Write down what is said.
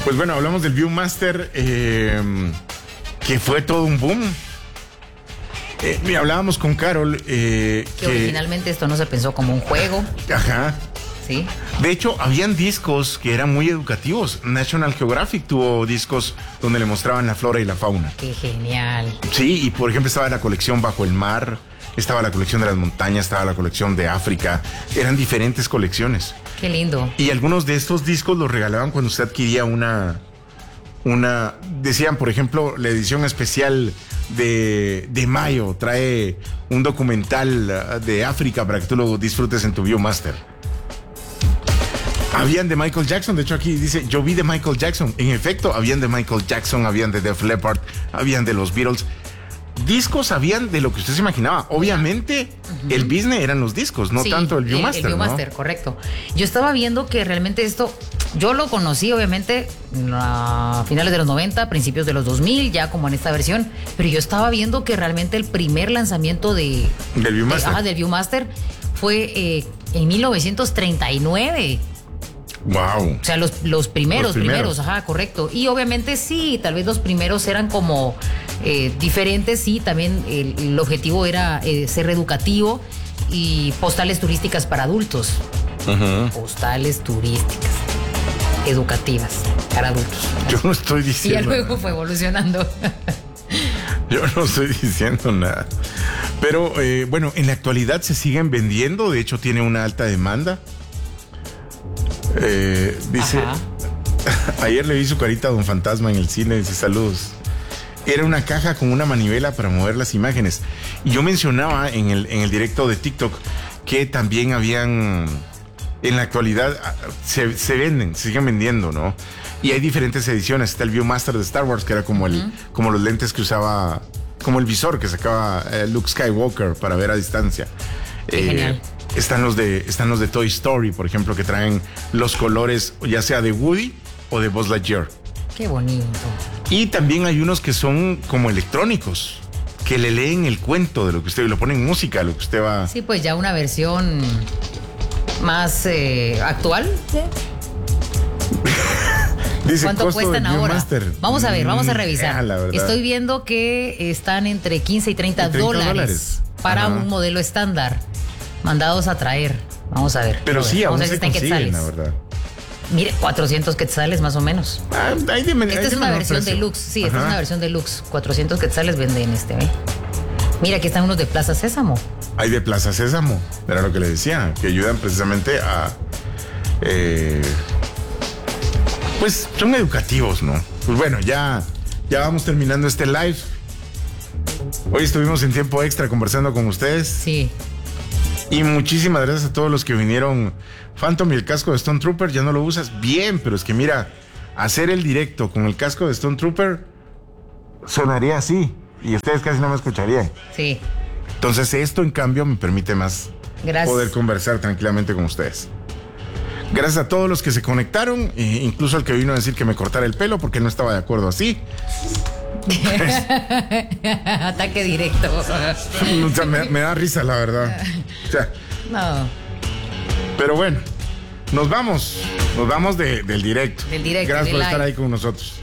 Pues bueno, hablamos del Viewmaster, que fue todo un boom. Hablábamos con Carol. Que originalmente esto no se pensó como un juego. Ajá. Sí. De hecho, habían discos que eran muy educativos. National Geographic tuvo discos donde le mostraban la flora y la fauna. Qué genial. Sí, y por ejemplo estaba la colección Bajo el Mar, estaba la colección de las montañas, estaba la colección de África. Eran diferentes colecciones. Qué lindo. Y algunos de estos discos los regalaban cuando usted adquiría una decían, por ejemplo, la edición especial de mayo trae un documental de África para que tú lo disfrutes en tu Viewmaster. Habían de Michael Jackson, de hecho aquí dice, yo vi de Michael Jackson. En efecto, habían de Michael Jackson, habían de Def Leppard, habían de los Beatles. Discos habían de lo que usted se imaginaba. Obviamente, el business eran los discos, no tanto el Viewmaster. El Viewmaster, ¿no? Correcto. Yo estaba viendo que realmente esto, yo lo conocí obviamente a finales de los 90, principios de los 2000, ya como en esta versión, pero yo estaba viendo que realmente el primer lanzamiento del Viewmaster fue en 1939. Wow. O sea, los primeros, ajá, correcto. Y obviamente sí, tal vez los primeros eran como diferentes, sí, también el objetivo era ser educativo y postales turísticas para adultos. Uh-huh. Postales turísticas, educativas para adultos. Yo no estoy diciendo. Y ya luego fue evolucionando. Yo no estoy diciendo nada. Pero bueno, en la actualidad se siguen vendiendo, de hecho tiene una alta demanda. Dice, ayer le vi su carita a Don Fantasma en el cine, dice saludos. Era una caja con una manivela para mover las imágenes. Y yo mencionaba en el directo de TikTok que también habían, en la actualidad, se venden, se siguen vendiendo, ¿no? Y hay diferentes ediciones. Está el Viewmaster de Star Wars, que era como como los lentes que usaba, como el visor que sacaba Luke Skywalker para ver a distancia. Genial. Están los de Toy Story, por ejemplo, que traen los colores ya sea de Woody o de Buzz Lightyear. Qué bonito. Y también hay unos que son como electrónicos, que le leen el cuento de lo que usted, lo ponen música, lo que usted va. Sí, pues ya una versión más actual. ¿Sí? Dice, ¿cuánto cuestan ahora? Vamos a ver, vamos a revisar. Estoy viendo que están entre 15 y 30 dólares para un modelo estándar. Mandados a traer. Vamos a ver. Pero sí, aún se consiguen, la verdad. Mire, 400 quetzales más o menos. Esta es una versión deluxe. Sí, esta es una versión deluxe. 400 quetzales venden Mira, aquí están unos de Plaza Sésamo. Hay de Plaza Sésamo. Era lo que le decía, que ayudan precisamente a... pues son educativos, ¿no? Pues bueno, ya vamos terminando este live. Hoy estuvimos en tiempo extra conversando con ustedes. Sí. Y muchísimas gracias a todos los que vinieron. Phantom y el casco de Stone Trooper, ya no lo usas bien, pero es que mira, hacer el directo con el casco de Stone Trooper sonaría así y ustedes casi no me escucharían. Sí. Entonces esto en cambio me permite más poder conversar tranquilamente con ustedes. Gracias a todos los que se conectaron, incluso al que vino a decir que me cortara el pelo porque no estaba de acuerdo así. Ataque directo. O sea, me da risa, la verdad. O sea, no. Pero bueno, nos vamos del directo. Del directo. Gracias por live. estar ahí con nosotros.